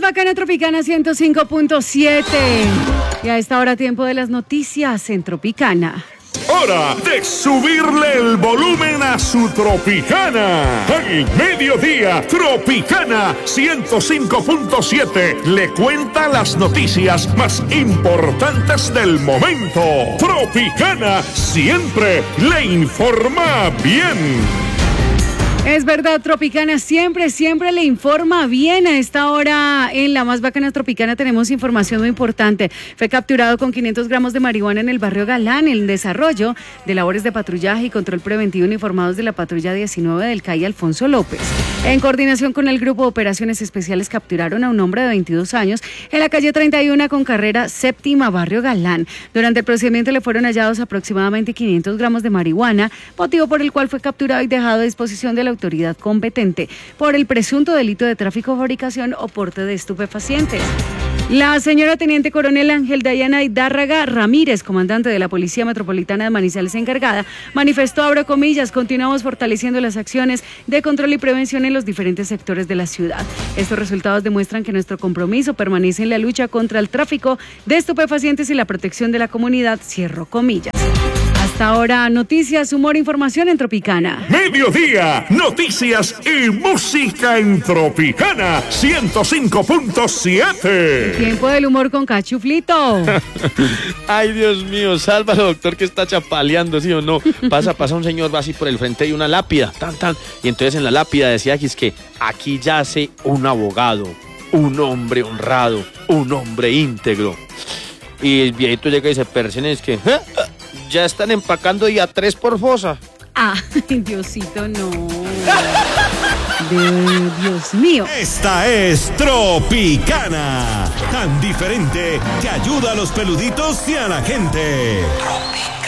Bacana Tropicana 105.7. Y a esta hora tiempo de las noticias en Tropicana. Hora de subirle el volumen a su Tropicana. Al mediodía, Tropicana 105.7 le cuenta las noticias más importantes del momento. Tropicana siempre le informa bien. Es verdad, Tropicana siempre le informa bien. A esta hora en la más bacana Tropicana tenemos información muy importante. Fue capturado con 500 gramos de marihuana en el barrio Galán, en desarrollo de labores de patrullaje y control preventivo uniformados de la patrulla 19 del CAI Alfonso López. En coordinación con el Grupo de Operaciones Especiales capturaron a un hombre de 22 años en la calle 31 con carrera séptima, barrio Galán. Durante el procedimiento le fueron hallados aproximadamente 500 gramos de marihuana, motivo por el cual fue capturado y dejado a disposición de la autoridad competente por el presunto delito de tráfico, fabricación o porte de estupefacientes. La señora Teniente Coronel Ángel Dayana Hidárraga Ramírez, comandante de la Policía Metropolitana de Manizales encargada, manifestó, abro comillas, continuamos fortaleciendo las acciones de control y prevención en los diferentes sectores de la ciudad. Estos resultados demuestran que nuestro compromiso permanece en la lucha contra el tráfico de estupefacientes y la protección de la comunidad, cierro comillas. Hasta ahora, noticias, humor, información en Tropicana. Mediodía, noticias y música en Tropicana 105.7. Tiempo del humor con Cachuflito. Ay, Dios mío, sálvalo, doctor, que está chapaleando, ¿sí o no? Pasa un señor, va así por el frente y una lápida, y entonces en la lápida decía que aquí yace un abogado, un hombre honrado, un hombre íntegro. Y el viejito llega y se persigna y es que... ya están empacando día 3 por fosa. Ah, Diosito, no. Dios mío. Esta es Tropicana, tan diferente que ayuda a los peluditos y a la gente.